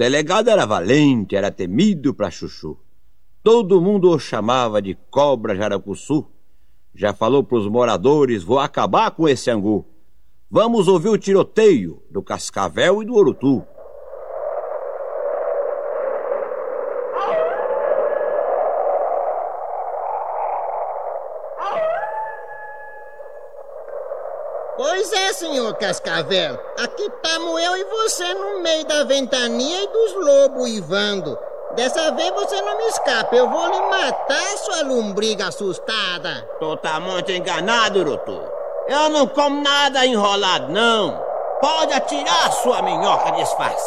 delegado era valente, era temido pra chuchu. Todo mundo o chamava de Cobra Jaracuçu. Já falou pros moradores: vou acabar com esse angu. Vamos ouvir o tiroteio do Cascavel e do Urutu. Pois é, senhor Cascavel. Aqui estamos eu e você no meio da ventania e dos lobos uivando. Dessa vez você não me escapa. Eu vou lhe matar, sua lombriga assustada. Tu tá muito enganado, Urutu. Eu não como nada enrolado, não. Pode atirar, sua minhoca disfarçada.